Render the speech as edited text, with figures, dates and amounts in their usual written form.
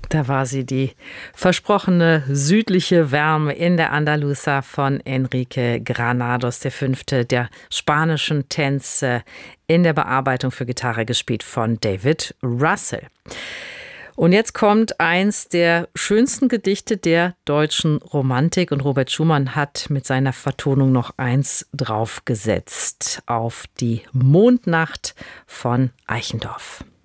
Da war sie, die versprochene südliche Wärme in der Andaluza von Enrique Granados, der fünfte der spanischen Tänze in der Bearbeitung für Gitarre, gespielt von David Russell. Und jetzt kommt eins der schönsten Gedichte der deutschen Romantik, und Robert Schumann hat mit seiner Vertonung noch eins draufgesetzt auf die Mondnacht von Eichendorff.